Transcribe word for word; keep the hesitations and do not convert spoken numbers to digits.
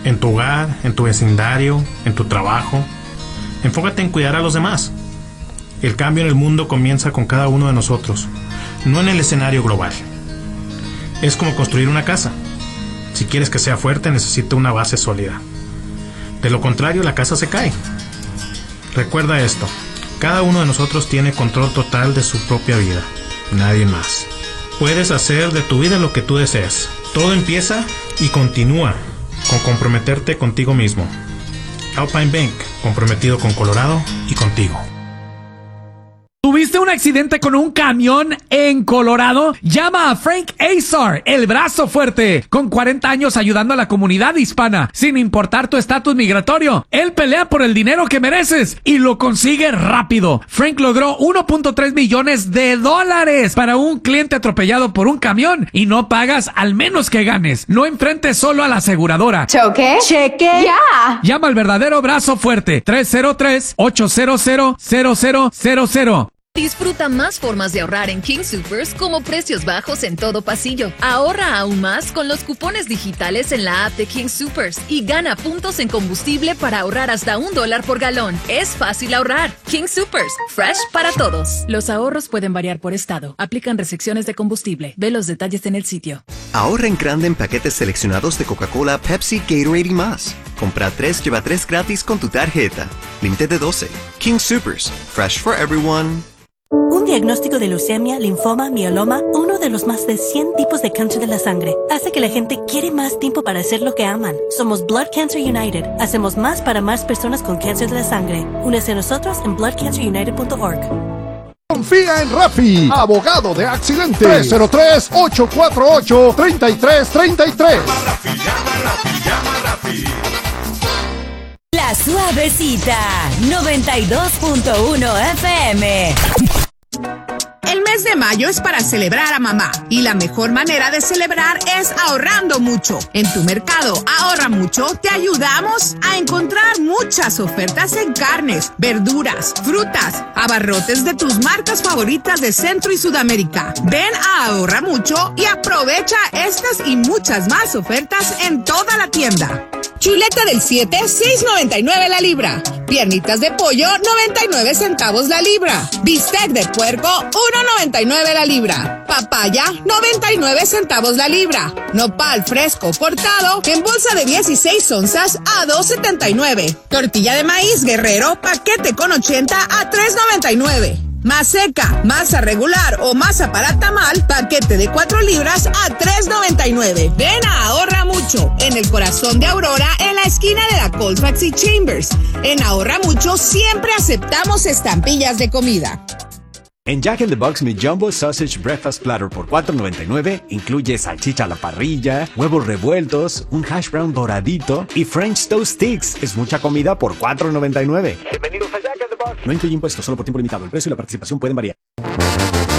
En tu hogar, en tu vecindario, en tu trabajo. Enfócate en cuidar a los demás. El cambio en el mundo comienza con cada uno de nosotros, no en el escenario global. Es como construir una casa. Si quieres que sea fuerte, necesita una base sólida. De lo contrario, la casa se cae. Recuerda esto: cada uno de nosotros tiene control total de su propia vida, nadie más. Puedes hacer de tu vida lo que tú desees. Todo empieza y continúa con comprometerte contigo mismo. Alpine Bank, comprometido con Colorado y contigo. ¿Tuviste un accidente con un camión en Colorado? Llama a Frank Azar, el brazo fuerte, con cuarenta años ayudando a la comunidad hispana, sin importar tu estatus migratorio. Él pelea por el dinero que mereces y lo consigue rápido. Frank logró uno punto tres millones de dólares para un cliente atropellado por un camión y no pagas al menos que ganes. No enfrentes solo a la aseguradora. ¿Choque? ¿Cheque? ¡Ya! Llama al verdadero brazo fuerte, tres cero tres, ocho cero cero, cero cero cero cero. Disfruta más formas de ahorrar en King Soopers, como precios bajos en todo pasillo. Ahorra aún más con los cupones digitales en la app de King Soopers y gana puntos en combustible para ahorrar hasta un dólar por galón. Es fácil ahorrar. King Soopers, fresh para todos. Los ahorros pueden variar por estado. Aplican restricciones de combustible. Ve los detalles en el sitio. Ahorra en grande en paquetes seleccionados de Coca-Cola, Pepsi, Gatorade y más. Compra tres, lleva tres gratis con tu tarjeta. Límite de doce. King Soopers, fresh for everyone. Un diagnóstico de leucemia, linfoma, mieloma, uno de los más de cien tipos de cáncer de la sangre, hace que la gente quiere más tiempo para hacer lo que aman. Somos Blood Cancer United. Hacemos más para más personas con cáncer de la sangre. Únese a nosotros en blood cancer united punto org. Confía en Rafi, abogado de accidentes. tres cero tres, ocho cuatro ocho, tres tres tres tres. Llama Rafi, llama Rafi, llama Rafi. La Suavecita, noventa y dos punto uno F M. El mes de mayo es para celebrar a mamá y la mejor manera de celebrar es ahorrando mucho. En tu mercado Ahorra Mucho te ayudamos a encontrar muchas ofertas en carnes, verduras, frutas, abarrotes de tus marcas favoritas de Centro y Sudamérica. Ven a Ahorra Mucho y aprovecha estas y muchas más ofertas en toda la tienda. Chuleta del siete, seis noventa y nueve la libra. Piernitas de pollo, noventa y nueve centavos la libra. Bistec de puerco, uno noventa y nueve la libra. Papaya, noventa y nueve centavos la libra. Nopal fresco cortado en bolsa de dieciséis onzas a dos setenta y nueve. Tortilla de maíz Guerrero, paquete con ochenta a tres noventa y nueve. Maseca, masa regular o masa para tamal, paquete de cuatro libras a tres noventa y nueve. Ven a Ahorra Mucho, en el corazón de Aurora, en la esquina de la Colfax y Chambers. En Ahorra Mucho siempre aceptamos estampillas de comida. En Jack in the Box, mi Jumbo Sausage Breakfast Platter por cuatro noventa y nueve incluye salchicha a la parrilla, huevos revueltos, un hash brown doradito y French Toast Sticks. Es mucha comida por cuatro noventa y nueve. Bienvenidos a Jack in the Box. No incluye impuestos, solo por tiempo limitado. El precio y la participación pueden variar.